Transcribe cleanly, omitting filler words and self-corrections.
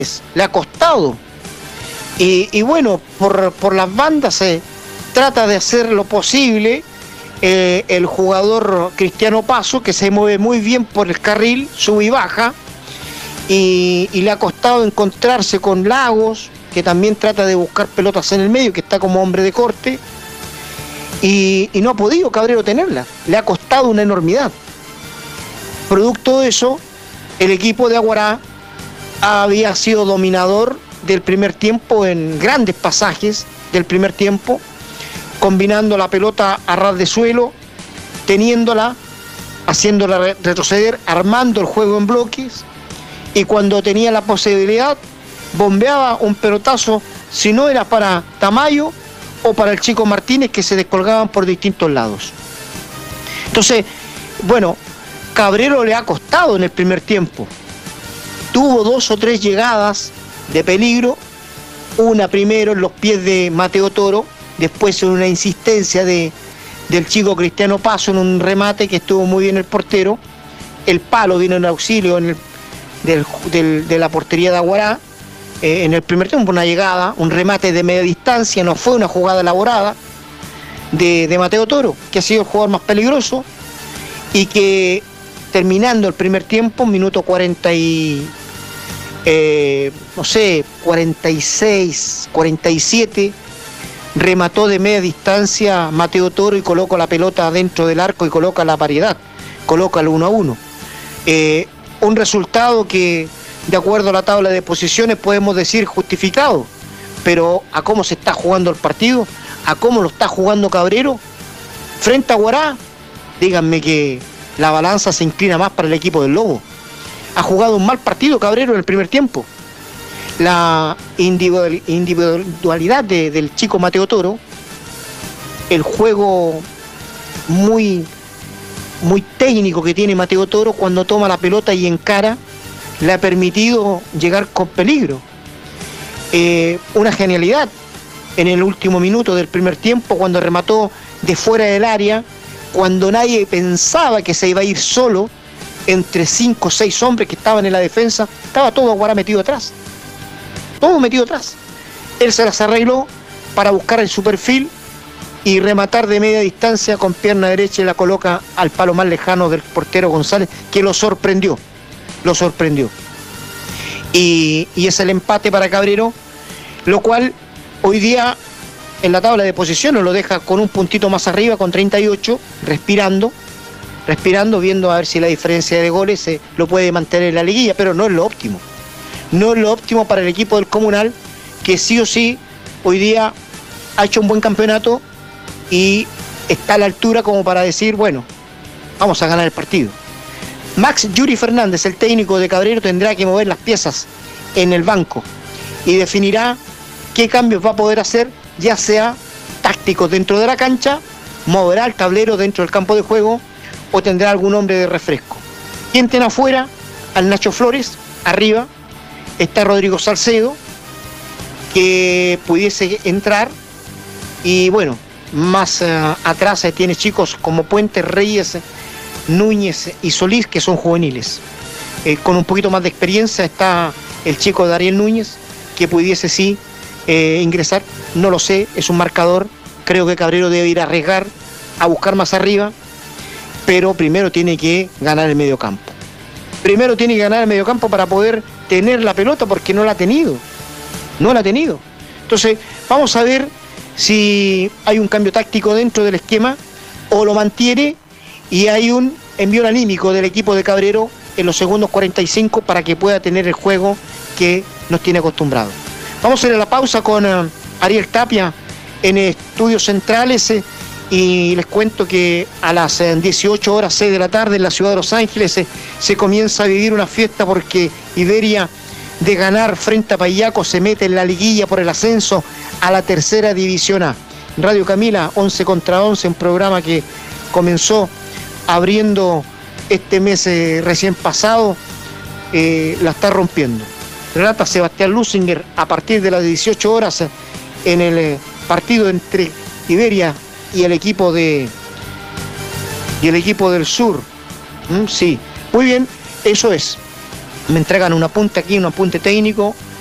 le ha costado. Y bueno, por las bandas se trata de hacer lo posible. El jugador Cristiano Paso, que se mueve muy bien por el carril, sube y baja, y le ha costado encontrarse con Lagos, que también trata de buscar pelotas en el medio, que está como hombre de corte, y no ha podido Cabrero tenerla. Le ha costado una enormidad. Producto de eso, el equipo de Aguará había sido dominador del primer tiempo en grandes pasajes del primer tiempo, combinando la pelota a ras de suelo, teniéndola, haciéndola retroceder, armando el juego en bloques, y cuando tenía la posibilidad, bombeaba un pelotazo, si no era para Tamayo o para el Chico Martínez, que se descolgaban por distintos lados. Entonces, bueno, Cabrero le ha costado en el primer tiempo. Tuvo 2 o 3 llegadas de peligro, una primero en los pies de Mateo Toro, después en una insistencia del chico Cristiano Paso en un remate que estuvo muy bien el portero. El palo vino en auxilio de la portería de Aguará. En el primer tiempo una llegada, un remate de media distancia, no fue una jugada elaborada de Mateo Toro, que ha sido el jugador más peligroso, y que terminando el primer tiempo, minuto 46, 47, remató de media distancia Mateo Toro y coloca la pelota dentro del arco y coloca la paridad, coloca el 1-1. Un resultado que, de acuerdo a la tabla de posiciones, podemos decir justificado, pero a cómo se está jugando el partido, a cómo lo está jugando Cabrero, frente a Aguará, díganme que la balanza se inclina más para el equipo del Lobo. Ha jugado un mal partido Cabrero en el primer tiempo. La individualidad del chico Mateo Toro, el juego muy técnico que tiene Mateo Toro cuando toma la pelota y encara, le ha permitido llegar con peligro. Una genialidad en el último minuto del primer tiempo, cuando remató de fuera del área, cuando nadie pensaba que se iba a ir solo, entre 5 o 6 hombres que estaban en la defensa, estaba todo Aguará metido atrás. Todo metido atrás. Él se las arregló para buscar en su perfil y rematar de media distancia con pierna derecha, y la coloca al palo más lejano del portero González, que lo sorprendió. Y es el empate para Cabrero, lo cual hoy día en la tabla de posiciones lo deja con un puntito más arriba, con 38, respirando, viendo a ver si la diferencia de goles lo puede mantener en la liguilla, pero no es lo óptimo. No es lo óptimo para el equipo del Comunal, que sí o sí hoy día ha hecho un buen campeonato y está a la altura como para decir, bueno, vamos a ganar el partido. Max Yuri Fernández, el técnico de Cabrero, tendrá que mover las piezas en el banco y definirá qué cambios va a poder hacer, ya sea tácticos dentro de la cancha, moverá el tablero dentro del campo de juego o tendrá algún hombre de refresco. ¿Quién tiene afuera? Al Nacho Flores, arriba está Rodrigo Salcedo, que pudiese entrar, y bueno, más atrás tiene chicos como Puentes, Reyes, Núñez y Solís, que son juveniles. Con un poquito más de experiencia está el chico Dariel Núñez, que pudiese sí ingresar, no lo sé, es un marcador, creo que Cabrero debe ir a arriesgar, a buscar más arriba, pero primero tiene que ganar el mediocampo. Primero tiene que ganar el mediocampo para poder tener la pelota, porque no la ha tenido. Entonces, vamos a ver si hay un cambio táctico dentro del esquema o lo mantiene, y hay un envío anímico del equipo de Cabrero en los segundos 45 para que pueda tener el juego que nos tiene acostumbrado. Vamos a ir a la pausa con Ariel Tapia en Estudios Centrales, y les cuento que a las 18 horas 6 de la tarde en la ciudad de Los Ángeles se comienza a vivir una fiesta, porque Iberia, de ganar frente a Payaco, se mete en la liguilla por el ascenso a la tercera división A. Radio Camila, 11 contra 11, un programa que comenzó abriendo este mes recién pasado, la está rompiendo. Relata Sebastián Lusinger a partir de las 18 horas en el partido entre Iberia y el equipo del sur. Sí, muy bien, eso es. Me entregan un apunte aquí, un apunte técnico.